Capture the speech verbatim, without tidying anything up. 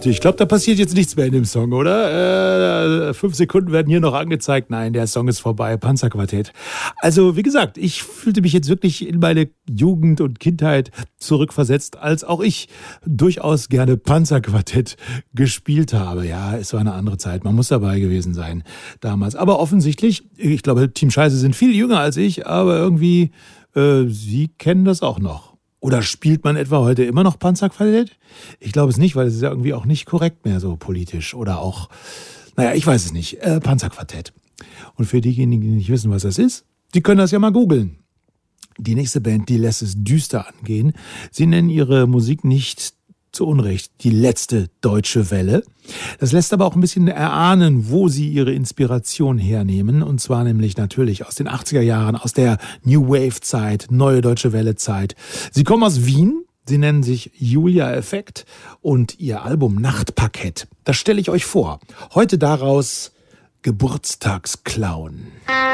Ich glaube, da passiert jetzt nichts mehr in dem Song, oder? Äh, fünf Sekunden werden hier noch angezeigt. Nein, der Song ist vorbei. Panzerquartett. Also, wie gesagt, ich fühlte mich jetzt wirklich in meine Jugend und Kindheit zurückversetzt, als auch ich durchaus gerne Panzerquartett gespielt habe. Ja, es war eine andere Zeit. Man muss dabei gewesen sein damals. Aber offensichtlich, ich glaube, Team Scheiße sind viel jünger als ich, aber irgendwie, äh, sie kennen das auch noch. Oder spielt man etwa heute immer noch Panzerquartett? Ich glaube es nicht, weil es ist ja irgendwie auch nicht korrekt mehr so politisch. Oder auch, naja, ich weiß es nicht. Äh, Panzerquartett. Und für diejenigen, die nicht wissen, was das ist, die können das ja mal googeln. Die nächste Band, die lässt es düster angehen. Sie nennen ihre Musik nicht zu Unrecht die letzte deutsche Welle. Das lässt aber auch ein bisschen erahnen, wo sie ihre Inspiration hernehmen. Und zwar nämlich natürlich aus den achtziger Jahren, aus der New Wave-Zeit, Neue Deutsche Welle-Zeit. Sie kommen aus Wien, sie nennen sich Julia Effekt und ihr Album Nachtparkett. Das stelle ich euch vor. Heute daraus Geburtstagsclown.